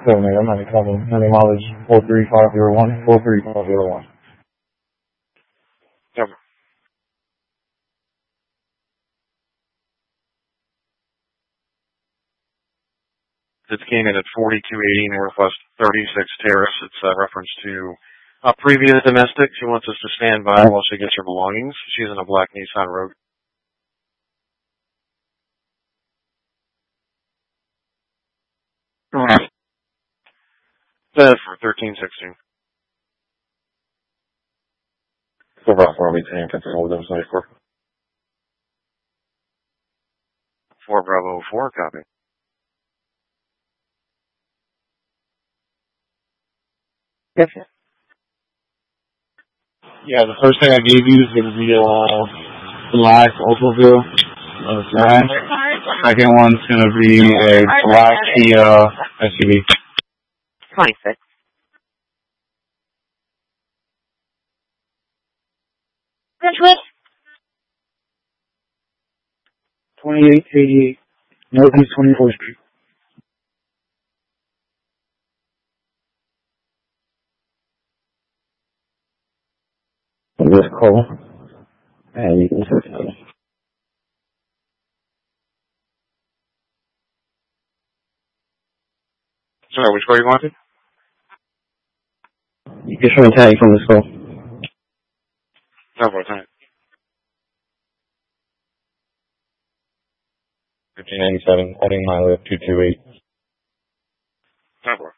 So, mate, I'm not going to come in. My mileage 43501, 43501. Yep. It's came in at 4280 Northwest 36 Terrace. It's a reference to a previous domestic. She wants us to stand by while she gets her belongings. She's in a black Nissan Rogue. Correct. That's for 1316. So far, I'll be saying control with them 94. 4 Bravo 4, copy. Yes, sir. Yeah, the first thing I gave you is going to be a black Opalville. Second one's going to be a black Kia SUV. 26. Which? 2888 Northeast 24th Street. This call, and you can search it. Sorry, which way you wanted? You can show me tag from this call. No, what time? 1597, heading mile 228. No,